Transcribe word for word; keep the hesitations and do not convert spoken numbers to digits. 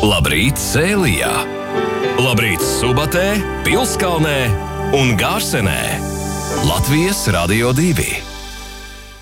Labrīt Sēlijā! Labrīt Subatē, Pilskalnē un Gārsenē! Latvijas Radio divi.